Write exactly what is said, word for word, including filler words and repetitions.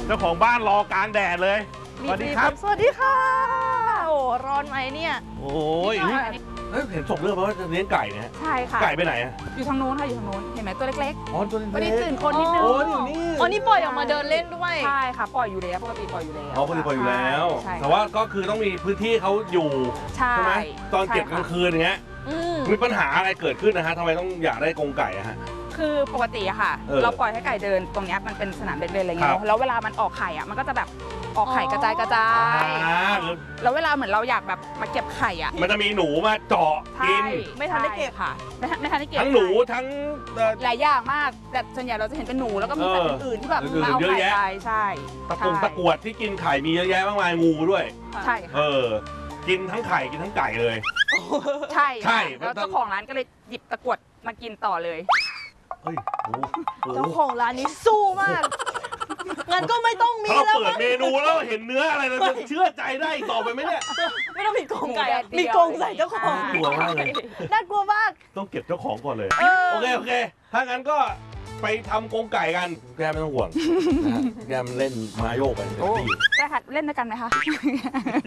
เจ้าของบ้านรอกลางแดดเลยสวัสดีครับสวัสดีค่ะโอ้ร้อนไหมเนี่ยโอ้ยเฮ้ยเห็นส่งเรื่องมาว่าจะเลี้ยงไก่เนี่ยใช่ค่ะไก่ไปไหนอะอยู่ทางโน้นค่ะอยู่ทางโน้นเห็นไหมตัวเล็กๆอ๋อตัวเล็กวันนี้ตื่นคนนิดนึงโอ้ยนี่อ๋อนี่ปล่อยออกมาเดินเล่นด้วยใช่ค่ะปล่อยอยู่แล้วปกติปล่อยอยู่แล้วอ๋อปกติปล่อยอยู่แล้วแต่ว่าก็คือต้องมีพื้นที่เขาอยู่ใช่ไหมตอนเก็บกลางคืนอย่างเงี้ยมีปัญหาอะไรเกิดขึ้นนะฮะทำไมต้องอยากได้กรงไก่อะฮะคือปกติอะค่ะเราปล่อยให้ไก่เดินตรงนี้มันเป็นสนามเด็กเล่นอะไรเงี้ยแล้วเวลามันออกไข่อะมันก็จะแบบออกไข่กระจายกระจายแล้วเวลาเหมือนเราอยากแบบมาเก็บไข่อะมันจะมีหนูมาเจาะกินไม่ทันได้เก็บค่ะไม่ไม่ทันได้เก็บทั้งหนูทั้งหลายอย่างมากแต่ส่วนใหญ่เราจะเห็นเป็นหนูแล้วก็มีสัตว์อื่นๆที่แบบมาเอาไข่ไปใช่ตะกงตะกรวดที่กินไข่มีเยอะแยะมากมายงูด้วยใช่เออกินทั้งไข่กินทั้งไก่เลยใช่ใช่แล้วเจ้าของร้านก็เลยหยิบตะกรวดมากินต่อเลยเจ้าของร้านนี้สู้มากงั้นก็ไม่ต้องมีแล้วเปิดเมนูแล้วเห็นเนื้ออะไรเราจะเชื่อใจได้ต่อไปไหมเนี่ยไม่ต้องมีกรงไก่มีกรงใส่เจ้าของกลัวมากเลยน่ากลัวมากต้องเก็บเจ้าของก่อนเลยโอเคโอเคถ้างั้นก็ไปทำกรงไก่กันแกไม่ต้องห่วงแกมันเล่นมาโยกไปเต็มที่แกหัดเล่นด้วยกันไหมคะ